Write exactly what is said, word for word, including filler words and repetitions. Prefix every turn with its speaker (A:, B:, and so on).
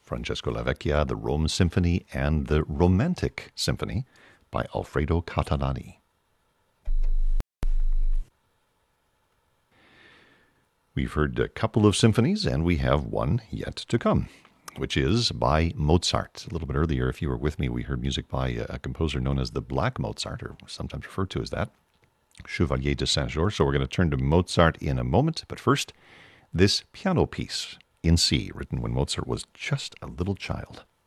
A: Francesco Lavecchia, the Rome Symphony, and the Romantic Symphony by Alfredo Catalani. We've heard a couple of symphonies, and we have one yet to come, which is by Mozart. A little bit earlier, if you were with me, we heard music by a composer known as the Black Mozart, or sometimes referred to as that, Chevalier de Saint-Georges. So we're going to turn to Mozart in a moment, but first, this piano piece in C, written when Mozart was just a little child.